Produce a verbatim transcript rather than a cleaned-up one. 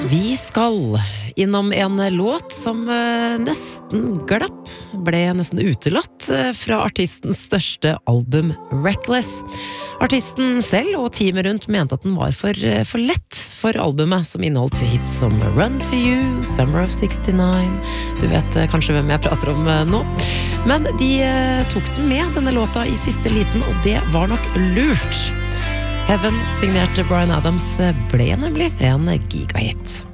Vi skal innom en låt som eh, nesten glapp, ble nesten utelatt eh, fra artistens største album, Reckless. Artisten selv og teamet rundt mente at den var for, eh, for lett for albumet, som inneholdt hits som Run to You, Summer of sixty-nine. Du vet eh, kanskje hvem jeg prater om eh, nå. Men de eh, tok den med, denne låta, i siste liten, og det var nok lurt. Heaven, signert Bryan Adams, ble nemlig en gigahit.